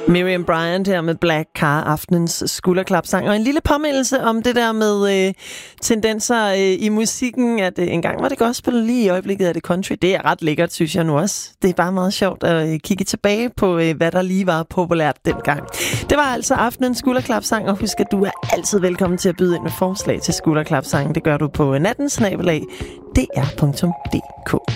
Miriam Bryant her med Black Car, aftenens skulderklapsang. Og en lille påmindelse om det der med tendenser i musikken, at engang var det gospel, lige i øjeblikket er det country. Det er ret lækkert, synes jeg nu også. Det er bare meget sjovt at kigge tilbage på, hvad der lige var populært dengang. Det var altså aftenens skulderklapsang, og husk, at du er altid velkommen til at byde ind med forslag til skulderklapsangen. Det gør du på nattensnabelag.dr.dk.